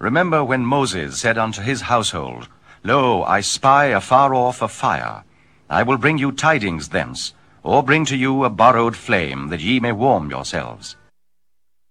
Remember when Moses said unto his household, Lo, I spy afar off a fire. I will bring you tidings thence, or bring to you a borrowed flame, that ye may warm yourselves.